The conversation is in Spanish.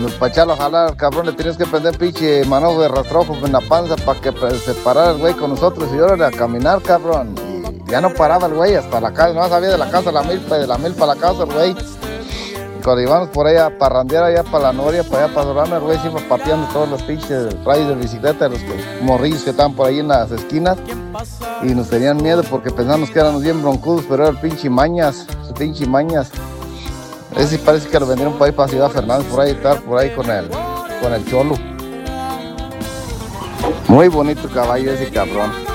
Para echarlo a jalar, cabrón, le tienes que prender pinche manojo de rastrojo en la panza para que se parara el güey con nosotros y órale a caminar, cabrón. Y ya no paraba el güey hasta la casa, no sabía de la casa a la milpa y de la milpa a la casa el güey. Y cuando íbamos por allá a parrandear allá para la Noria, para allá para Durán, el güey se iba pateando todos los pinches rayos de bicicleta de los morrillos que estaban por ahí en las esquinas. Y nos tenían miedo porque pensamos que éramos bien broncudos, pero era el pinche mañas, su pinche mañas. Ese sí parece que lo vendieron para ir para Ciudad Fernández, por ahí estar, por ahí con el cholo. Muy bonito caballo ese cabrón.